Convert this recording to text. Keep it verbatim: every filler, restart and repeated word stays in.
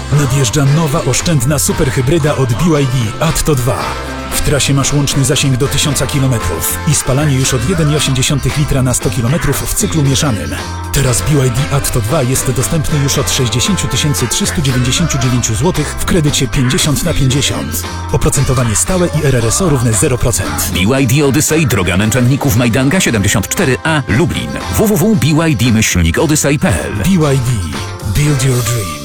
Nadjeżdża nowa, oszczędna superhybryda od B Y D Atto dwa. W trasie masz łączny zasięg do tysiąca kilometrów i spalanie już od jeden przecinek osiem litra na sto kilometrów w cyklu mieszanym. Teraz B Y D Atto dwa jest dostępny już od sześćdziesiąt tysięcy trzysta dziewięćdziesiąt dziewięć złotych w kredycie pięćdziesiąt na pięćdziesiąt. Oprocentowanie stałe i R R S O równe zero procent. B Y D Odyssey, droga Męczarników Majdanka siedemdziesiąt cztery A, Lublin. w w w kropka b y d myślnik odyssey kropka p l. B Y D. Build your dream.